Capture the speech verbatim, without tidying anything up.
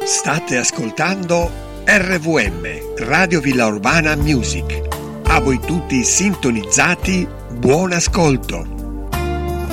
State ascoltando R V M, Radio Villa Urbana Music. A voi tutti sintonizzati, buon ascolto.